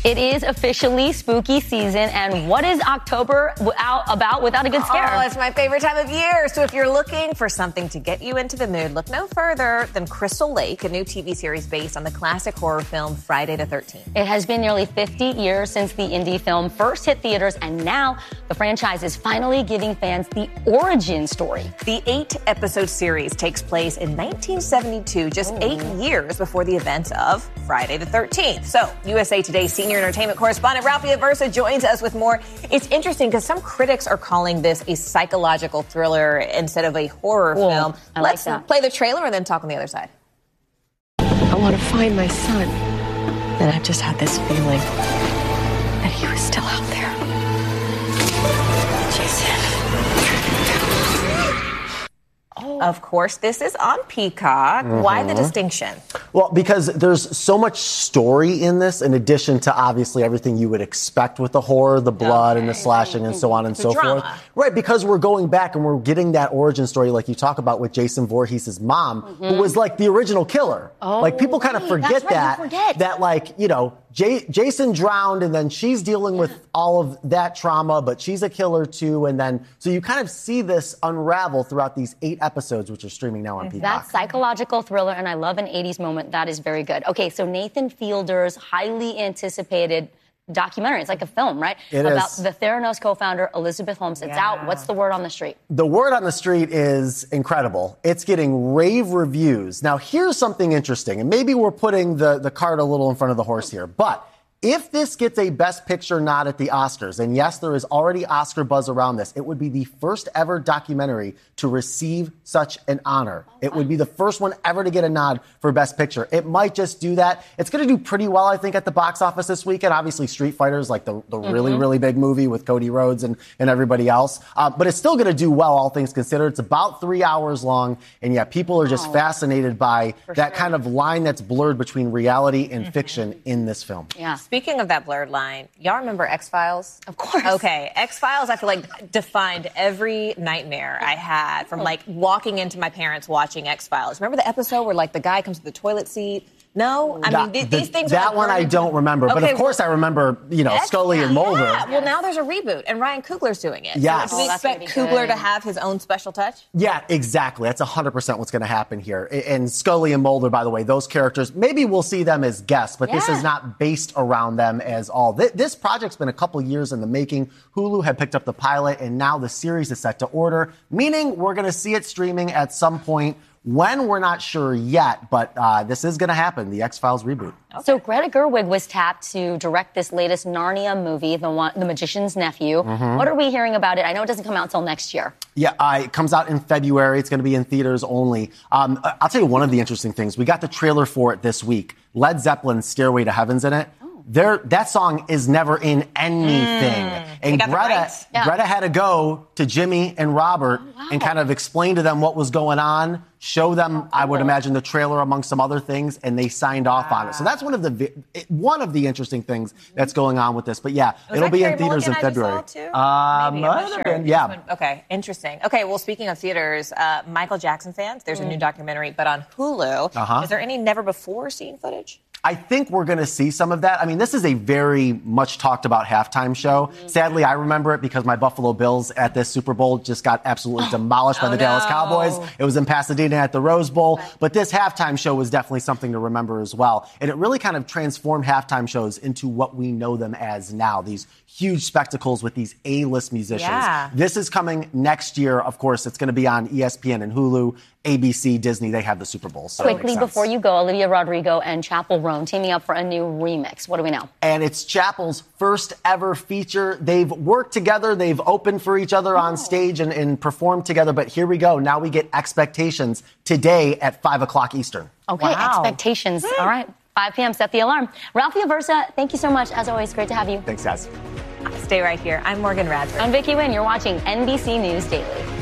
It is officially spooky season, and what is October about without a good scare? Oh, it's my favorite time of year. So if you're looking for something to get you into the mood, look no further than Crystal Lake, a new TV series based on the classic horror film Friday the 13th. It has been nearly 50 years since the indie film first hit theaters, and now the franchise is finally giving fans the origin story. The 8-episode series takes place in 1972, just 8 years before the events of Friday the 13th. So USA Today's senior entertainment correspondent Ralphie Aversa joins us with more. It's interesting because some critics are calling this a psychological thriller instead of a horror film. Let's play the trailer and then talk on the other side. I want to find my son. And I've just had this feeling that he was still out there. Jason. Of course, this is on Peacock. Why the distinction? Well, because there's so much story in this, in addition to obviously everything you would expect with the horror, the blood and the slashing and so on and so drama. forth. Right, because we're going back and we're getting that origin story like you talk about with Jason Voorhees' mom, who was like the original killer. Like people kind of forget that like, you know, Jason drowned and then she's dealing with all of that trauma, but she's a killer too. And then, so you kind of see this unravel throughout these 8 episodes, which are streaming now on Peacock. That psychological thriller, and I love an 80s moment. That is very good. Okay, so Nathan Fielder's highly anticipated documentary. It's like a film, right? About the Theranos co-founder, Elizabeth Holmes. It's out. What's the word on the street? The word on the street is incredible. It's getting rave reviews. Now, here's something interesting, and maybe we're putting the cart a little in front of the horse here, but if this gets a Best Picture nod at the Oscars, and yes, there is already Oscar buzz around this, it would be the first ever documentary to receive such an honor. It would be the first one ever to get a nod for Best Picture. It might just do that. It's going to do pretty well, I think, at the box office this weekend. Obviously, Street Fighter is like the really, really big movie with Cody Rhodes and everybody else. But it's still going to do well, all things considered. It's about 3 hours long. And yeah, people are just fascinated by that kind of line that's blurred between reality and fiction in this film. Yeah. Speaking of that blurred line, y'all remember X-Files? Of course. Okay, X-Files, I feel like defined every nightmare I had from like walking into my parents watching X-Files. Remember the episode where like the guy comes to the toilet seat? No? I mean, these things are... That one I don't remember. But of course I remember, you know, Scully and Mulder. Yeah. Well, now there's a reboot, and Ryan Coogler's doing it. Yes. So do we expect Coogler to have his own special touch? Yeah, exactly. That's 100% what's going to happen here. And Scully and Mulder, by the way, those characters, maybe we'll see them as guests, but this is not based around them as all. This project's been a couple years in the making. Hulu had picked up the pilot, and now the series is set to order, meaning we're going to see it streaming at some point. When, we're not sure yet, but this is going to happen, the X-Files reboot. Okay. So Greta Gerwig was tapped to direct this latest Narnia movie, The Magician's Nephew. What are we hearing about it? I know it doesn't come out until next year. Yeah, it comes out in February. It's going to be in theaters only. I'll tell you one of the interesting things. We got the trailer for it this week. Led Zeppelin's Stairway to Heaven's in it. That song is never in anything. And Greta had to go to Jimmy and Robert and kind of explain to them what was going on, show them, I would imagine, the trailer among some other things, and they signed off on it. So that's one of the interesting things that's going on with this. But yeah, it'll be in theaters in February. Okay, interesting. Okay, well, speaking of theaters, Michael Jackson fans, there's a new documentary, but on Hulu. Is there any never-before-seen footage? I think we're going to see some of that. I mean, this is a very much talked about halftime show. Sadly, I remember it because my Buffalo Bills at this Super Bowl just got absolutely demolished by the Dallas Cowboys. It was in Pasadena at the Rose Bowl. But this halftime show was definitely something to remember as well. And it really kind of transformed halftime shows into what we know them as now. These huge spectacles with these A-list musicians. Yeah. This is coming next year. Of course, it's going to be on ESPN and Hulu. ABC, Disney, they have the Super Bowl. So quickly, before you go, Olivia Rodrigo and Chappell Roan teaming up for a new remix. What do we know? And it's Chappell's first ever feature. They've worked together. They've opened for each other on stage and performed together. But here we go. Now we get Expectations today at 5 o'clock Eastern. Okay, Expectations. All right, 5 p.m. Set the alarm. Ralphie Aversa, thank you so much. As always, great to have you. Thanks, guys. Stay right here. I'm Morgan Radford. I'm Vicky Wynn. You're watching NBC News Daily.